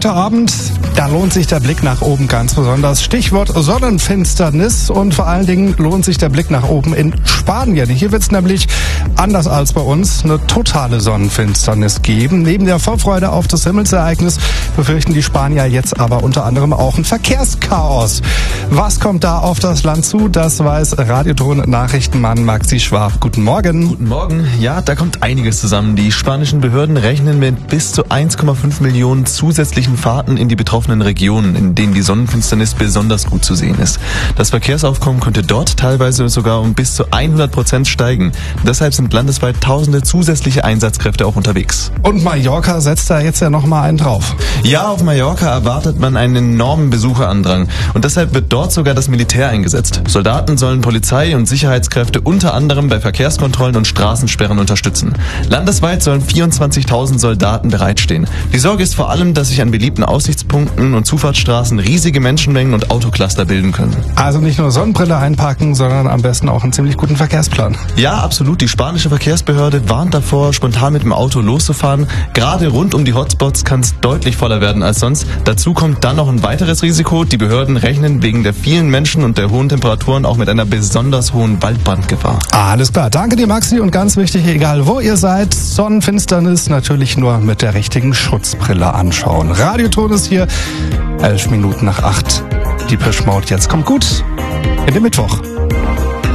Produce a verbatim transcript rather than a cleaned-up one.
heute Abend, da lohnt sich der Blick nach oben ganz besonders. Stichwort Sonnenfinsternis und vor allen Dingen lohnt sich der Blick nach oben in Spanien. Hier wird es nämlich anders als bei uns eine totale Sonnenfinsternis geben. Neben der Vorfreude auf das Himmelsereignis befürchten die Spanier jetzt aber unter anderem auch ein Verkehrschaos. Was kommt da auf das Land zu? Das weiß Radioton-Nachrichtenmann Maxi Schwab. Guten Morgen. Guten Morgen. Ja, da kommt einiges zusammen. Die spanischen Behörden rechnen mit bis zu eins Komma fünf Millionen zusätzlichen Fahrten in die betroffenen Regionen, in denen die Sonnenfinsternis besonders gut zu sehen ist. Das Verkehrsaufkommen könnte dort teilweise sogar um bis zu hundert Prozent steigen. Deshalb sind landesweit tausende zusätzliche Einsatzkräfte auch unterwegs. Und Mallorca setzt da jetzt ja noch mal einen drauf. Ja, auf Mallorca erwartet man einen enormen Besucherandrang. Und deshalb wird dort sogar das Militär eingesetzt. Soldaten sollen Polizei und Sicherheitskräfte unter anderem bei Verkehrskontrollen und Straßensperren unterstützen. Landesweit sollen vierundzwanzigtausend Soldaten bereitstehen. Die Sorge ist vor allem, dass sich an beliebten Aussichtspunkten und Zufahrtsstraßen riesige Menschenmengen und Autocluster bilden können. Also nicht nur Sonnenbrille einpacken, sondern am besten auch einen ziemlich guten Verkehrsplan. Ja, absolut. Die spanische Verkehrsbehörde warnt davor, spontan mit dem Auto loszufahren. Gerade rund um die Hotspots kann es deutlich voller werden als sonst. Dazu kommt dann noch ein weiteres Risiko. Die Behörden rechnen wegen der vielen Menschen und der hohen Temperaturen auch mit einer besonders hohen Waldbrandgefahr. Alles klar. Danke dir, Maxi. Und ganz wichtig, egal wo ihr seid, Sonnenfinsternis natürlich nur mit der richtigen Schutzbrille anschauen. Radioton ist hier. Elf Minuten nach acht. Die Depeche Mode. Jetzt kommt gut in den Mittwoch.